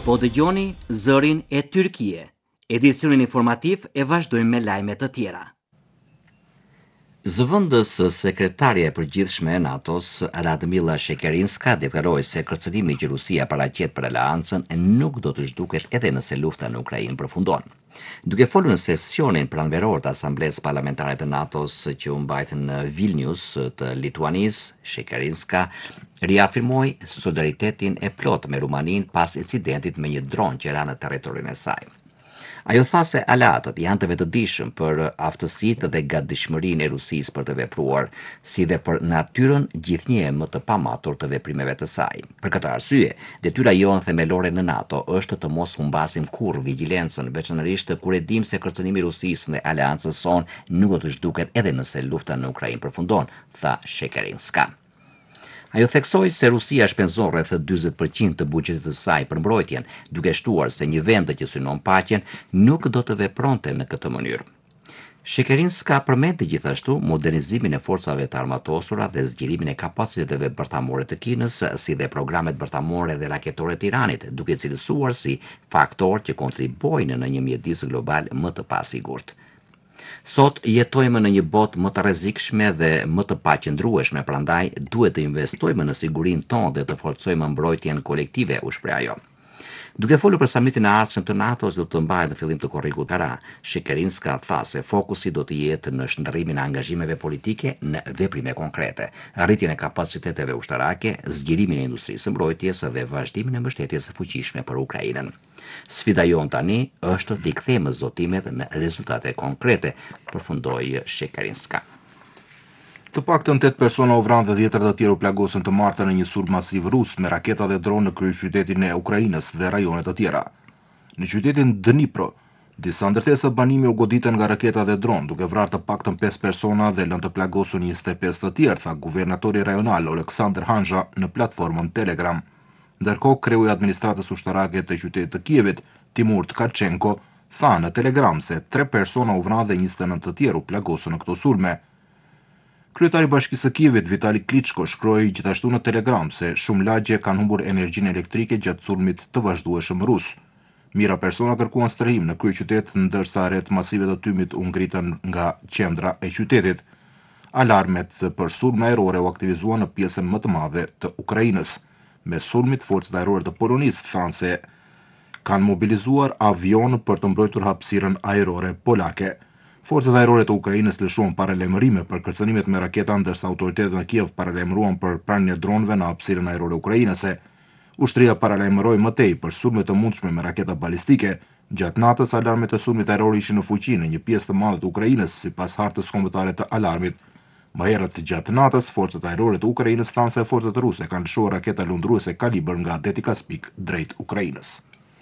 Po dëgjoni zërin e Tyrkie. Edicionin informativ e vazhdojmë me lajme të tjera. Zëvendës sekretarja e përgjithshme e NATO-s, Radmila Shekerinska, deklaroi se kërcënimi që Rusia paraqet për aleancën nuk do të zhduket edhe nëse lufta në Ukrainë përfundon. Duke folur në sesionin pranveror të Asamblesë Parlamentare të NATO-s që u mbajtë në Vilnius të Lituanisë, Shekerinska riafirmoi solidaritetin e plot me Rumaninë pas incidentit me një dron që ra në territorin e saj. Ajo tha se aleatët janë të vetëdijshëm për aftësitë dhe gatishmërinë e Rusisë për të vepruar, si dhe për natyrën gjithnjë më të pamatur të veprimeve të saj. Për këtë arsye, detyra jonë themelore në NATO është të mos humbasim kurrë vigjilencën, veçanërisht kur e dim se kërcënimi i Rusisë në aleancën sonë nuk do të zhduket edhe nëse lufta në Ukrainë përfundon, tha Shekerinska. Ajo theksoi se Rusia shpenzon rreth 40% të buxhetit të saj për mbrojtjen, duke shtuar se një vend që synon paqen nuk do të vepronte në këtë mënyrë. Shekerinska përmendi gjithashtu modernizimin e forcave të armatosura dhe zgjerimin e kapaciteteve bërtamore të Kinës, si dhe programet bërtamore dhe raketore të Iranit, duke cilësuar si faktor që kontribuojnë në një mjedis global më të pasigurt. Sot jetojmë në një botë më të rrezikshme dhe më të paqëndrueshme, prandaj duhet të investojmë në sigurinë tonë dhe të forcojmë mbrojtjen kolektive, u shpreh ajo. Duke folur për samitin e ardhshëm të NATO-s do të mbahet në fillim të korrikut të ra, Shekerinska tha se fokusi do të jetë në shndërrimin e angazhimeve politike në veprime konkrete, arritjen e kapaciteteve ushtarake, zgjerimin e industrisë së mbrojtjes dhe vazhdimin e mbështetjes së fuqishme për Ukrainën. Sfida jonë tani është t'i kthejmë zotimet në rezultate konkrete, përfundoi Shekerinska. Të paktën 8 persona u vranë dhe 10 të tjerë u plagosën të martën në një sulm masiv rus me raketa dhe dronë në kryeqytetin e Ukrainës dhe rajone të tjera. Në qytetin Dnipro, disa ndërtesa banimi u goditën nga raketa dhe dronë, duke vrarë të paktën 5 persona dhe lënë të plagosur 25 të tjerë, tha guvernatori rajonal Oleksandr Hanja në platformën Telegram. Ndërkohë, kreu i administratës ushtarake të qytetit të Kievit, Timur Tkachenko, tha në Telegram se 3 persona u vranë dhe 29 të tjerë u plagosën në këto sulme. Kryetari i Bashkisë së Kievit, Vitali Klitschko, shkroi gjithashtu në Telegram se shumë lagje kanë humbur energjinë elektrike gjatë sulmit të vazhdueshëm rus. Mira persona kërkuan strehim në kryeqytet, ndërsa rreth masive të tymit u ngritën nga qendra e qytetit. Alarmet për sulme ajrore u aktivizuan në pjesën më të madhe të Ukrainës. Me sulmit, forcat ajrore të Polonisë thanë se kanë mobilizuar avion për të mbrojtur hapësirën ajrore polake. Forcat ajrore të Ukrainës lëshuan paralajmërime për kërcënimet me raketa, ndërsa autoritetet në Kiev paralajmëruan për pranjen e dronëve në hapësirën ajrore ukrainase. Ushtria paralajmëroi më tej për sulme të mundshme me raketa balistike. Gjatë natës, alarmet e sulmit ajror ishin në fuqi në një pjesë të madhe të Ukrainës, sipas hartës kombëtare të alarmit. Më herët gjatë natës, forcat ajrore të Ukrainës thanë se forcat ruse kanë lëshuar raketa lundruese kalibër nga deti Kaspik drejt Ukrainës.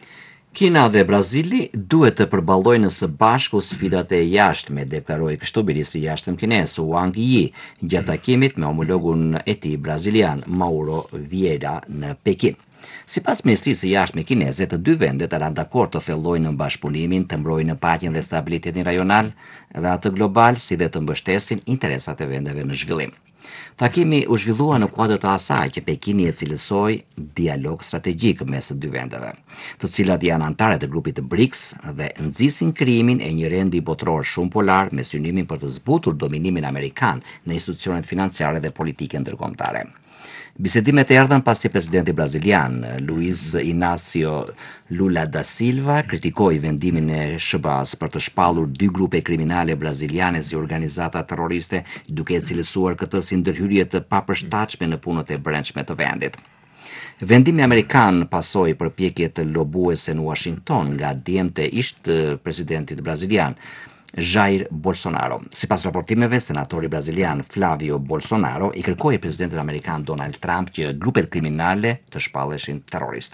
Kina dhe Brazili duhet të përballojnë së bashku sfidat e jashtme, deklaroi kështu ministri i jashtëm kinez Wang Yi gjatë takimit me homologun e tij brazilian Mauro Vieira në Pekin. Sipas Ministrisë së Jashtme kineze, të dy vendet kanë dakord të thellojnë në bashkëpunimin, të mbrojnë paqen dhe stabilitetin rajonal dhe atë global, si dhe të mbështesin interesat e vendeve në zhvillim. Takimi u zhvillua në kuadër të asaj që Pekini e cilësoi dialog strategjik mes së dy vendeve, të cilat janë anëtare të grupit të BRICS dhe nxisin krijimin e një rendi botror shumë polar me synimin për të zbutur dominimin amerikan në institucionet financiare dhe politike ndërkombëtare. Bisedimet e erdhën pasi presidenti brazilian Luiz Inácio Lula da Silva kritikoi vendimin e SBA-s për të shpallur dy grupe kriminale braziliane si organizata terroriste, duke cilësuar këtë si ndërhyrje të papërshtatshme në punët e brendshme të vendit. Vendimi amerikan pasoi përpjekjet lobuese në Washington nga djemtë e ish presidentit brazilian Jair Bolsonaro. Sipas raportimeve, senatori brazilian Flavio Bolsonaro i kërkoi presidentit amerikan Donald Trump që grupet kriminale të shpalleshin terroriste.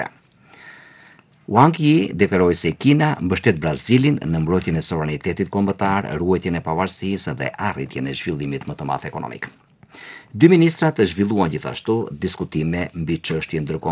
Wang Yi deklaroi se Kina mbështet Brazilin në mbrojtjen e sovranitetit kombëtar, ruajtjen e pavarësisë dhe arritjen e zhvillimit më të madh ekonomik. Dy ministrat zhvilluan gjithashtu diskutime mbi çështje ndërkombëtare